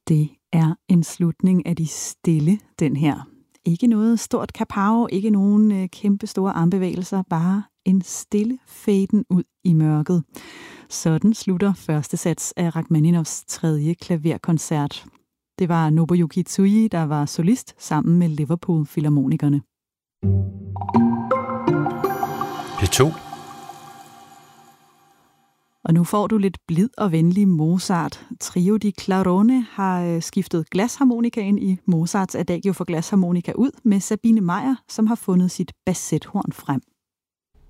Det er en slutning af de stille, den her. Ikke noget stort kapow, ikke nogen kæmpe store armbevægelser, bare en stille faden ud i mørket. Sådan slutter første sats af Rachmaninovs 3. klaverkoncert. Det var Nobuyuki Tsui, der var solist sammen med Liverpool Filharmonikerne. P2. Og nu får du lidt blid og venlig Mozart. Trio di Clarone har skiftet glasharmonikaen i Mozarts Adagio for glasharmonika ud med Sabine Meyer, som har fundet sit bassethorn frem.